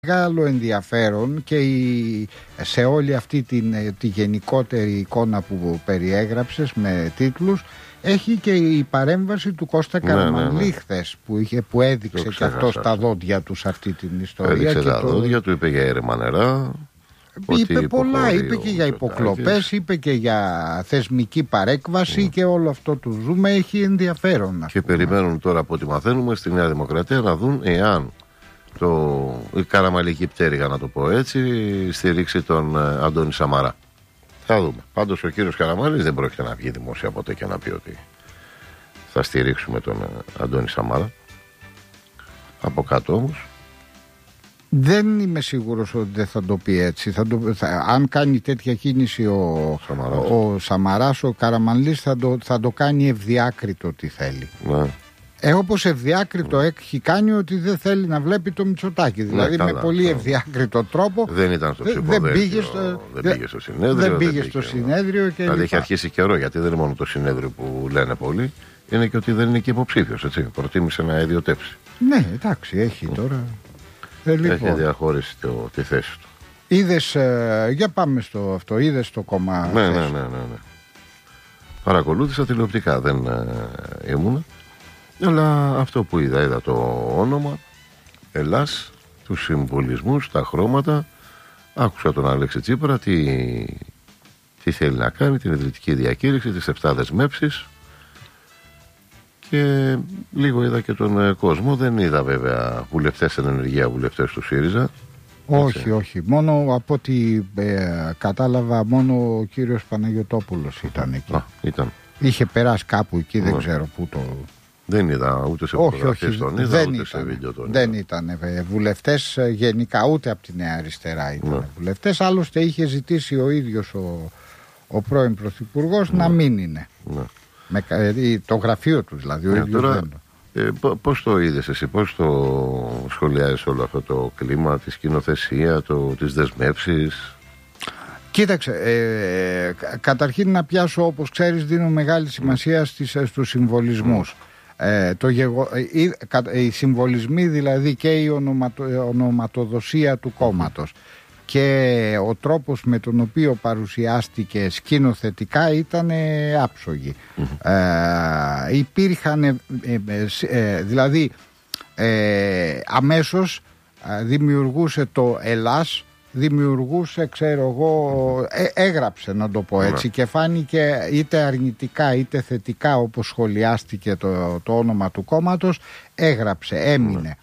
Μεγάλο ενδιαφέρον και σε όλη αυτή τη γενικότερη εικόνα που περιέγραψες με τίτλους έχει και η παρέμβαση του Κώστα Καραμανλή χθες που έδειξε και αυτό τα δόντια του σε αυτή την ιστορία. Έδειξε τα δόντια του, είπε για έρευνα νερά. Είπε πολλά, είπε και για υποκλοπές, είπε και για θεσμική παρέκβαση και όλο αυτό του ζούμε, έχει ενδιαφέρον. Και περιμένουν τώρα από ό,τι μαθαίνουμε στη Νέα Δημοκρατία να δουν εάν η καραμαλική πτέρυγα, να το πω έτσι, στηρίξει τον Αντώνη Σαμαρά. Θα δούμε. Πάντως ο κύριος Καραμαλής δεν πρόκειται να βγει δημόσια ποτέ και να πει ότι θα στηρίξουμε τον Αντώνη Σαμαρά. Από κάτω όμως δεν είμαι σίγουρος ότι δεν θα το πει έτσι. Αν κάνει τέτοια κίνηση ο Σαμαράς, ο Καραμανλής θα το κάνει ευδιάκριτο τι θέλει. Ναι. Όπως ευδιάκριτο έχει κάνει ότι δεν θέλει να βλέπει το Μητσοτάκη. Δηλαδή με πολύ ευδιάκριτο τρόπο. Δεν ήταν στο ψηφοδέλτιο, δεν πήγε στο συνέδριο. Δεν πήγε στο συνέδριο και δηλαδή έχει αρχίσει καιρό, γιατί δεν είναι μόνο το συνέδριο που λένε πολλοί, είναι και ότι δεν είναι και υποψήφιος. Προτίμησε να ιδιωτεύσει. Ναι, εντάξει, έχει τώρα. Έχει διαχωρίσει τη θέση του. Είδες, για πάμε στο αυτό, είδες το κόμμα. Ναι. Παρακολούθησα τηλεοπτικά, δεν ήμουνα. Αλλά αυτό που είδα το όνομα, Ελλάς, τους συμβολισμούς, τα χρώματα. Άκουσα τον Αλέξη Τσίπρα τι θέλει να κάνει, την ιδρυτική διακήρυξη, τις 7 δεσμεύσεις. Και λίγο είδα και τον κόσμο. Δεν είδα βέβαια βουλευτές εν ενεργεία, βουλευτές του ΣΥΡΙΖΑ. Όχι. Μόνο από ό,τι κατάλαβα, μόνο ο κύριος Παναγιωτόπουλος ήταν εκεί. Ήταν. Είχε περάσει κάπου εκεί, δεν ξέρω πού το... Δεν είδα ούτε σε φωτογραφίες τον είδα, ούτε σε βίντεο τον είδα. Δεν ήταν βουλευτές γενικά, ούτε από τη Νέα Αριστερά ήταν βουλευτές. Άλλωστε είχε ζητήσει ο ίδιος ο πρώην Πρωθυπουργός να μην είναι. Το γραφείο του δηλαδή, ο ίδιος δεν. Πώς το είδες εσύ, πώς το σχολιάζεις όλο αυτό το κλίμα, τη σκηνοθεσία, τις δεσμεύσεις? Κοίταξε, καταρχήν να πιάσω, όπως ξέρεις, δίνω μεγάλη σημασία στους συμβολισμούς. Οι συμβολισμοί δηλαδή και η ονοματοδοσία του κόμματος και ο τρόπος με τον οποίο παρουσιάστηκε σκηνοθετικά ήταν άψογοι. Υπήρχαν δηλαδή αμέσως δημιουργούσε το Ελλάς, δημιουργούσε, ξέρω εγώ, έγραψε, να το πω έτσι, και φάνηκε είτε αρνητικά είτε θετικά, όπως σχολιάστηκε το όνομα του κόμματος, έγραψε, έμεινε.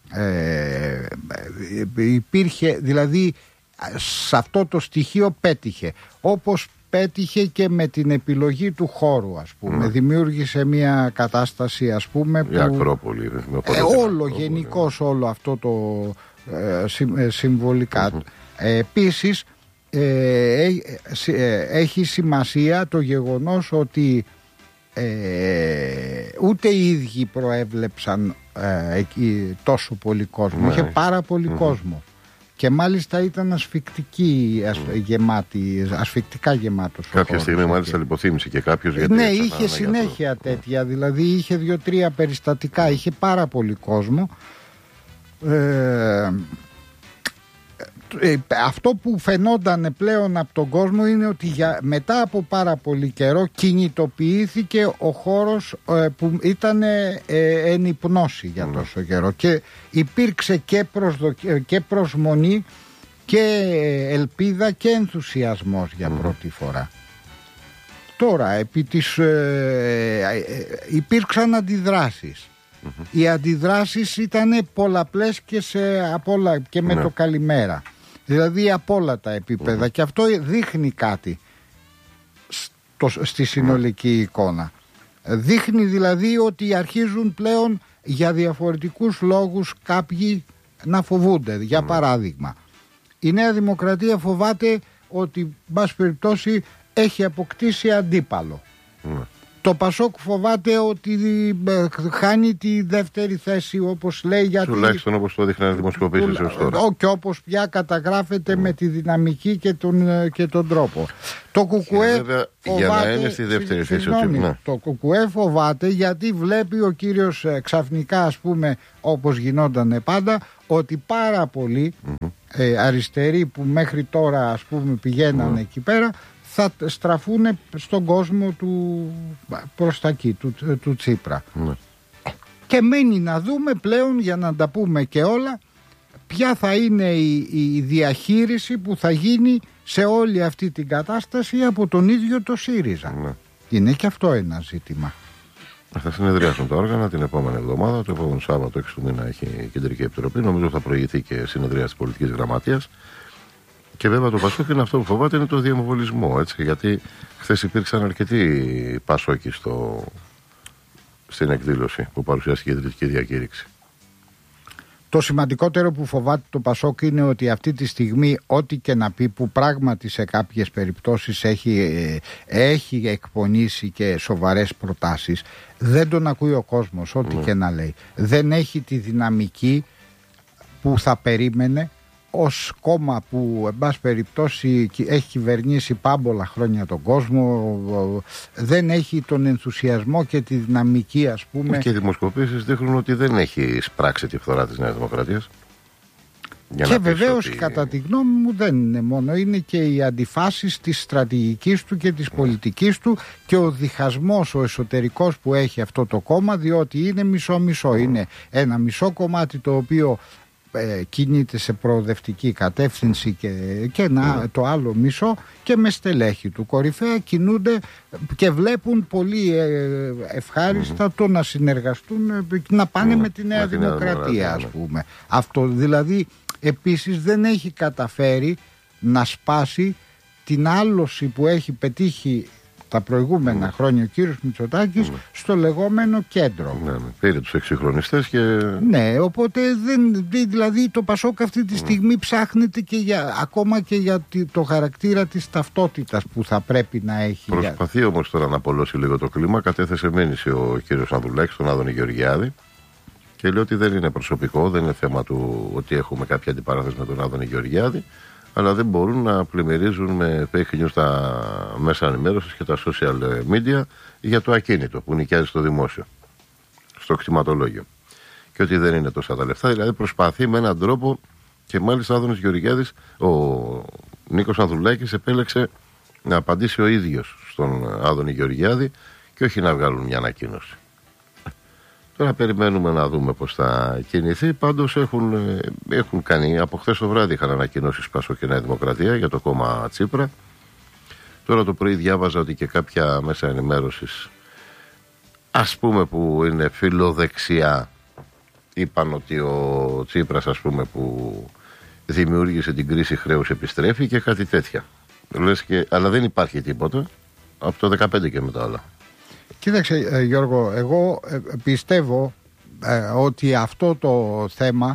Υπήρχε δηλαδή, σε αυτό το στοιχείο πέτυχε, όπως πέτυχε και με την επιλογή του χώρου, ας πούμε. Δημιούργησε μια κατάσταση, ας πούμε, η Ακρόπολη, όλο γενικώς όλο αυτό το συμβολικά. Επίσης έχει σημασία το γεγονός ότι ούτε οι ίδιοι προέβλεψαν εκεί τόσο πολύ κόσμο. Είχε πάρα πολύ κόσμο. Και μάλιστα ήταν ασφυκτικά γεμάτος. Κάποια στιγμή μάλιστα λιποθύμησε και κάποιος. Ναι, είχε συνέχεια τέτοια. Δηλαδή είχε 2-3 περιστατικά. Είχε πάρα πολύ κόσμο. Αυτό που φαινόταν πλέον από τον κόσμο είναι ότι μετά από πάρα πολύ καιρό κινητοποιήθηκε ο χώρος που ήταν εν υπνώση για τόσο καιρό και υπήρξε και προσμονή και ελπίδα και ενθουσιασμός για πρώτη φορά. Τώρα υπήρξαν αντιδράσεις. Οι αντιδράσεις ήταν πολλαπλές και με το καλημέρα. Δηλαδή από όλα τα επίπεδα. Και αυτό δείχνει κάτι στη συνολική εικόνα. Δείχνει δηλαδή ότι αρχίζουν πλέον για διαφορετικούς λόγους κάποιοι να φοβούνται. Για παράδειγμα, η Νέα Δημοκρατία φοβάται ότι, μπας περιπτώσει, έχει αποκτήσει αντίπαλο. Το Πασόκ φοβάται ότι χάνει τη δεύτερη θέση, όπως λέει, γιατί... Τουλάχιστον όπως το δείχνουν οι δημοσκοπήσεις έως τώρα. Και όπως πια καταγράφεται με τη δυναμική και τον τρόπο. Το ΚΚΕ φοβάται, για να είναι στη δεύτερη θέση. Το ΚΚΕ φοβάται γιατί βλέπει ο κύριος ξαφνικά, ας πούμε, όπως γινόταν πάντα, ότι πάρα πολλοί αριστεροί που μέχρι τώρα ας πούμε πηγαίνανε εκεί πέρα θα στραφούν στον κόσμο του προς τα εκεί, του Τσίπρα. Και μένει να δούμε πλέον, για να τα πούμε και όλα, ποια θα είναι η διαχείριση που θα γίνει σε όλη αυτή την κατάσταση από τον ίδιο το ΣΥΡΙΖΑ. Είναι και αυτό ένα ζήτημα. Θα συνεδριάσουν τα όργανα την επόμενη εβδομάδα. Το επόμενο Σάββατο 6 του μήνα έχει η Κεντρική Επιτροπή. Νομίζω θα προηγηθεί και συνεδρία της Πολιτικής Γραμματείας. Και βέβαια το Πασόκ είναι αυτό που φοβάται, είναι το διαμοβολισμό. Έτσι, γιατί χθες υπήρξαν αρκετοί Πασόκοι στην εκδήλωση που παρουσιάστηκε η Ιδρυτική Διακήρυξη. Το σημαντικότερο που φοβάται το Πασόκ είναι ότι αυτή τη στιγμή ό,τι και να πει, που πράγματι σε κάποιες περιπτώσεις έχει εκπονήσει και σοβαρές προτάσεις, δεν τον ακούει ο κόσμος ό,τι και να λέει. Δεν έχει τη δυναμική που θα περίμενε ως κόμμα που εν πάση περιπτώσει έχει κυβερνήσει πάμπολα χρόνια τον κόσμο, δεν έχει τον ενθουσιασμό και τη δυναμική, ας πούμε. Και οι δημοσκοπήσεις δείχνουν ότι δεν έχει σπράξει τη φθορά της Νέας Δημοκρατίας. Και βεβαίως κατά τη γνώμη μου δεν είναι μόνο, είναι και οι αντιφάσεις της στρατηγικής του και της πολιτικής του και ο διχασμός ο εσωτερικός που έχει αυτό το κόμμα, διότι είναι μισό-μισό. Είναι ένα μισό κομμάτι το οποίο κινείται σε προοδευτική κατεύθυνση και το άλλο μισό και με στελέχη του κορυφαία κινούνται και βλέπουν πολύ ευχάριστα το να συνεργαστούν, να πάνε με τη Νέα Δημοκρατία, ας πούμε. Αυτό δηλαδή επίσης δεν έχει καταφέρει να σπάσει την άλωση που έχει πετύχει τα προηγούμενα χρόνια ο κύριος Μητσοτάκης στο λεγόμενο κέντρο. Πήρε τους εξυγχρονιστές και... Ναι, οπότε δηλαδή το Πασόκ αυτή τη στιγμή ψάχνεται και ακόμα και για το χαρακτήρα της ταυτότητας που θα πρέπει να έχει. Προσπαθεί όμως τώρα να απολώσει λίγο το κλίμα. Κατέθεσε μήνυση ο κύριος Ανδρουλάκης στον Άδωνη Γεωργιάδη και λέει ότι δεν είναι προσωπικό, δεν είναι θέμα του ότι έχουμε κάποια αντιπαράθεση με τον Άδωνη Γεωργιάδη, αλλά δεν μπορούν να πλημμυρίζουν με fake news τα μέσα ενημέρωσης και τα social media για το ακίνητο που νοικιάζει στο δημόσιο, στο κτηματολόγιο. Και ότι δεν είναι τόσα τα λεφτά. Δηλαδή προσπαθεί με έναν τρόπο, και μάλιστα ο Άδωνης Γεωργιάδης, ο Νίκος Ανδρουλάκης επέλεξε να απαντήσει ο ίδιος στον Άδωνη Γεωργιάδη και όχι να βγάλουν μια ανακοίνωση. Τώρα περιμένουμε να δούμε πώς θα κινηθεί. Πάντως έχουν κάνει, από χθες το βράδυ είχαν ανακοινώσει Πασόκ και Νέα Δημοκρατία για το κόμμα Τσίπρα. Τώρα το πρωί διάβαζα ότι και κάποια μέσα ενημέρωσης, ας πούμε που είναι φιλοδεξιά, είπαν ότι ο Τσίπρας, ας πούμε, που δημιούργησε την κρίση χρέους επιστρέφει και κάτι τέτοια. Αλλά δεν υπάρχει τίποτα από το 2015 και μετά όλα. Κοίταξε Γιώργο, εγώ πιστεύω ότι αυτό το θέμα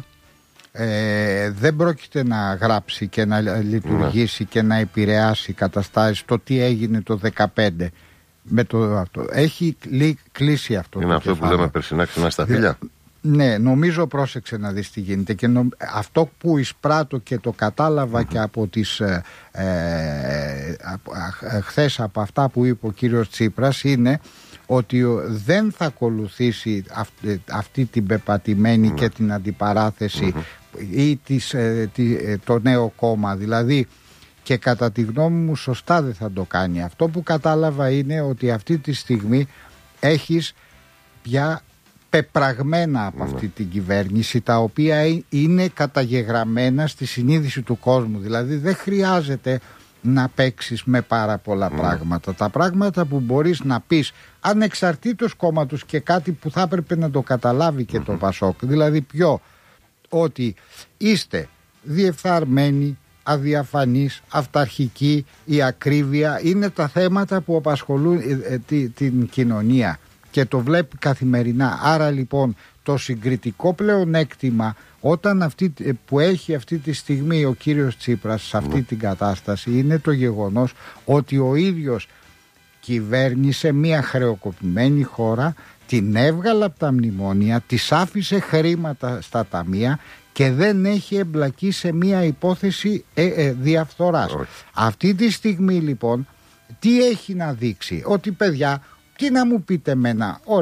δεν πρόκειται να γράψει και να λειτουργήσει και να επηρεάσει καταστάσεις το τι έγινε το 2015 με το αυτό. Έχει κλείσει αυτό. Είναι το αυτό κεφάλαιο. Που λέμε περσινά ξενά στα φίλια. Ναι, νομίζω, πρόσεξε να δεις τι γίνεται και αυτό που εισπράττω και το κατάλαβα και από τις χθες από αυτά που είπε ο κύριος Τσίπρας είναι ότι δεν θα ακολουθήσει αυτή την πεπατημένη και την αντιπαράθεση ή το νέο κόμμα, δηλαδή, και κατά τη γνώμη μου σωστά δεν θα το κάνει. Αυτό που κατάλαβα είναι ότι αυτή τη στιγμή έχεις πια πεπραγμένα από αυτή την κυβέρνηση, τα οποία είναι καταγεγραμμένα στη συνείδηση του κόσμου. Δηλαδή δεν χρειάζεται να παίξεις με πάρα πολλά πράγματα. Τα πράγματα που μπορείς να πεις ανεξαρτήτως κόμματος και κάτι που θα έπρεπε να το καταλάβει και το Πασόκ, δηλαδή ποιο, ότι είστε διεφθαρμένοι, αδιαφανείς, αυταρχικοί, η ακρίβεια είναι τα θέματα που απασχολούν την κοινωνία και το βλέπει καθημερινά. Άρα λοιπόν το συγκριτικό πλεονέκτημα όταν που έχει αυτή τη στιγμή ο κύριος Τσίπρας σε αυτή την κατάσταση είναι το γεγονός ότι ο ίδιος κυβέρνησε μια χρεοκοπημένη χώρα, την έβγαλε από τα μνημόνια, της άφησε χρήματα στα ταμεία και δεν έχει εμπλακεί σε μια υπόθεση διαφθοράς. Αυτή τη στιγμή λοιπόν τι έχει να δείξει? Ότι παιδιά, τι να μου πείτε εμένα, ωραία,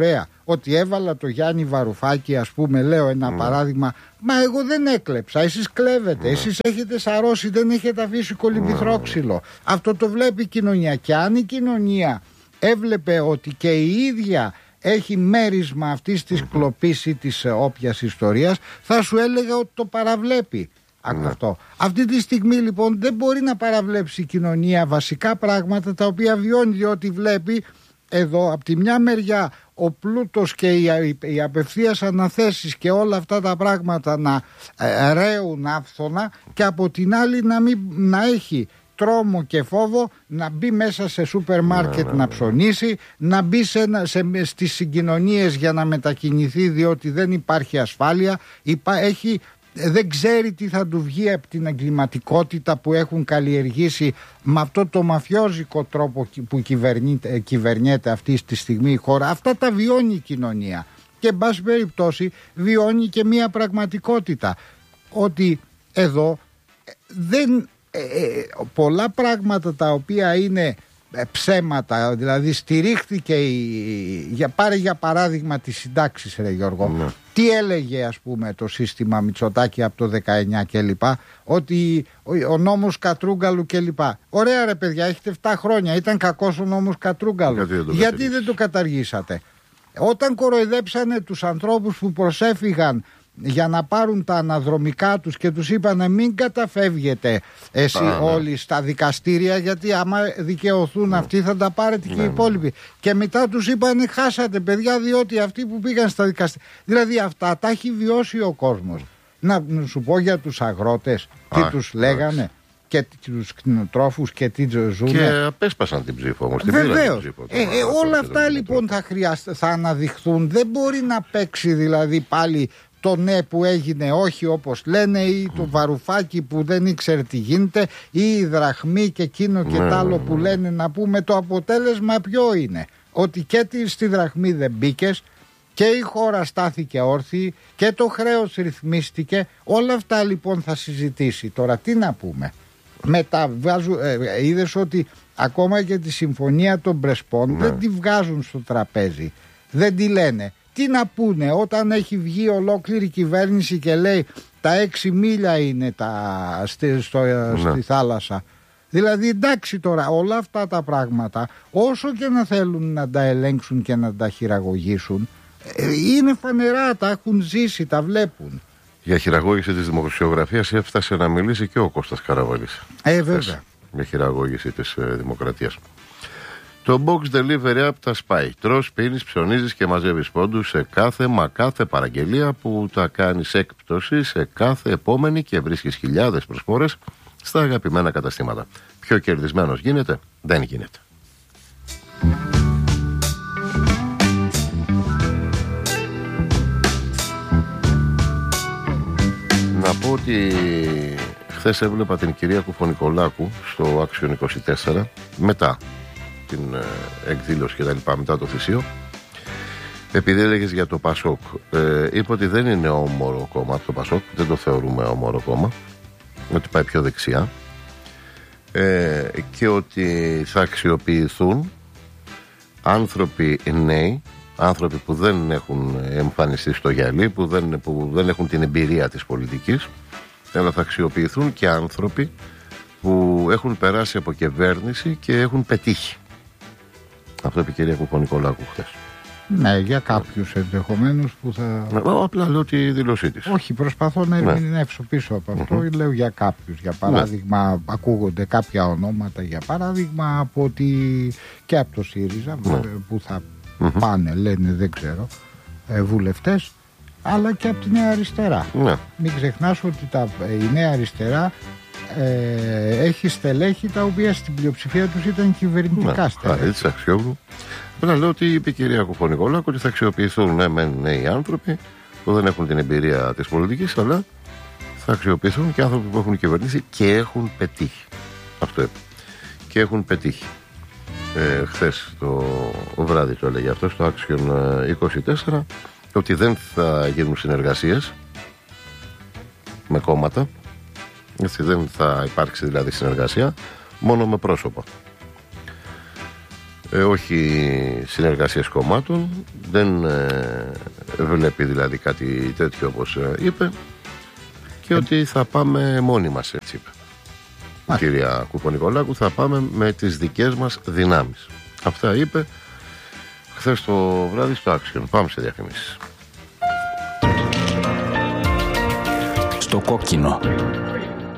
ότι έβαλα το Γιάννη Βαρουφάκη, ας πούμε, λέω ένα παράδειγμα. Μα εγώ δεν έκλεψα, εσείς κλέβετε, εσείς έχετε σαρώσει, δεν έχετε αφήσει κολυμπηθρόξυλο. Αυτό το βλέπει η κοινωνία. Και αν η κοινωνία έβλεπε ότι και η ίδια έχει μέρισμα αυτής της κλοπής ή της όποιας ιστορίας, θα σου έλεγα ότι το παραβλέπει. Αυτό. Αυτή τη στιγμή λοιπόν δεν μπορεί να παραβλέψει η κοινωνία βασικά πράγματα τα οποία βιώνει, διότι βλέπει εδώ από τη μια μεριά ο πλούτος και οι απευθείας αναθέσεις και όλα αυτά τα πράγματα να ρέουν άφθονα, και από την άλλη να έχει τρόμο και φόβο να μπει μέσα σε σούπερ μάρκετ να ψωνίσει, να μπει στις συγκοινωνίες για να μετακινηθεί, διότι δεν υπάρχει ασφάλεια, δεν ξέρει τι θα του βγει από την εγκληματικότητα που έχουν καλλιεργήσει με αυτό το μαφιόζικο τρόπο που κυβερνιέται αυτή τη στιγμή η χώρα. Αυτά τα βιώνει η κοινωνία και εν πάση περιπτώσει βιώνει και μια πραγματικότητα, ότι εδώ πολλά πράγματα τα οποία είναι ψέματα, δηλαδή στηρίχθηκε πάρε για παράδειγμα τις συντάξεις, ρε Γιώργο. Τι έλεγε ας πούμε το σύστημα Μητσοτάκη από το 19 κλπ, ότι ο νόμος Κατρούγκαλου κλπ. Ωραία ρε παιδιά, έχετε 7 χρόνια, ήταν κακός ο νόμος Κατρούγκαλου, γιατί δεν το καταργήσατε? Όταν κοροϊδέψανε τους ανθρώπους που προσέφυγαν για να πάρουν τα αναδρομικά τους και τους είπανε μην καταφεύγετε όλοι στα δικαστήρια, γιατί άμα δικαιωθούν αυτοί θα τα πάρετε και οι υπόλοιποι, και μετά τους είπανε χάσατε παιδιά, διότι αυτοί που πήγαν στα δικαστήρια, δηλαδή αυτά τα έχει βιώσει ο κόσμος. Να σου πω για τους αγρότες τι τους λέγανε και τους κτηνοτρόφους και τι ζουν. Και απέσπασαν την ψήφο όμως. Βεβαίως. Όλα αυτά λοιπόν θα αναδειχθούν. Δεν μπορεί να παίξει δηλαδή πάλι το ναι που έγινε όχι όπως λένε, ή το Βαρουφάκι που δεν ήξερε τι γίνεται, ή η δραχμή και εκείνο και τ' άλλο που λένε. Να πούμε το αποτέλεσμα ποιο είναι? Ότι και στη δραχμή δεν μπήκες και η χώρα στάθηκε όρθιη και το χρέος ρυθμίστηκε. Όλα αυτά λοιπόν θα συζητήσει. Τώρα τι να πούμε? Μετά είδες ότι ακόμα και τη συμφωνία των Πρεσπών δεν τη βγάζουν στο τραπέζι, δεν τη λένε. Τι να πούνε όταν έχει βγει ολόκληρη κυβέρνηση και λέει τα 6 μίλια είναι στη θάλασσα? Δηλαδή εντάξει τώρα, όλα αυτά τα πράγματα όσο και να θέλουν να τα ελέγξουν και να τα χειραγωγήσουν, είναι φανερά, τα έχουν ζήσει, τα βλέπουν. Για χειραγώγηση της δημοσιογραφίας έφτασε να μιλήσει και ο Κώστας Καραβαλής. Βέβαια. Για χειραγώγηση της δημοκρατίας. Το box delivery app τα σπάει. Τρως, πίνεις, ψωνίζεις και μαζεύεις πόντους σε κάθε παραγγελία που τα κάνεις έκπτωση σε κάθε επόμενη και βρίσκεις χιλιάδες προσφορές στα αγαπημένα καταστήματα. Πιο κερδισμένος γίνεται? Δεν γίνεται. Να πω ότι χθες έβλεπα την κυρία Κουφονικολάκου στο Action 24 μετά την εκδήλωση και τα λοιπά, μετά το θυσίο, επειδή έλεγες για το Πασόκ. Είπε ότι δεν είναι όμορο κόμμα το Πασόκ, δεν το θεωρούμε όμορο κόμμα, ότι πάει πιο δεξιά, και ότι θα αξιοποιηθούν άνθρωποι νέοι, άνθρωποι που δεν έχουν εμφανιστεί στο γυαλί, που δεν έχουν την εμπειρία της πολιτικής, αλλά θα αξιοποιηθούν και άνθρωποι που έχουν περάσει από κυβέρνηση και έχουν πετύχει. Αυτό είπε η κυρία Κουφονικολάκου χθες. Ναι, για κάποιους ενδεχομένως που θα... Απλά λέω τη δήλωσή της. Όχι, προσπαθώ να ερμηνεύσω πίσω από αυτό. Λέω για κάποιους. Για παράδειγμα, ακούγονται κάποια ονόματα, για παράδειγμα, και από το ΣΥΡΙΖΑ που θα πάνε, λένε, δεν ξέρω, βουλευτές, αλλά και από τη Νέα Αριστερά. Μην ξεχνάς ότι η Νέα Αριστερά έχει στελέχη τα οποία στην πλειοψηφία τους ήταν κυβερνητικά στελέχη. Έτσι, Αξιόγλου. Πρέπει να λέω ότι είπε η κυρία Κουφονικολάκου ότι θα αξιοποιηθούν νέοι άνθρωποι που δεν έχουν την εμπειρία της πολιτικής, αλλά θα αξιοποιηθούν και άνθρωποι που έχουν κυβερνήσει και έχουν πετύχει. Αυτό είπε. Και έχουν πετύχει. Χθες το βράδυ το έλεγε αυτό στο Action 24, ότι δεν θα γίνουν συνεργασίες με κόμματα. Έτσι, δεν θα υπάρξει δηλαδή συνεργασία, μόνο με πρόσωπα. όχι συνεργασίες κομμάτων, δεν βλέπει δηλαδή κάτι τέτοιο όπως είπε, και ότι θα πάμε μόνοι μας, έτσι είπε. Κυρία Κουπονικολάκου, θα πάμε με τις δικές μας δυνάμεις. Αυτά είπε χθες το βράδυ στο Action. Πάμε σε διαφημίσεις. Στο κόκκινο.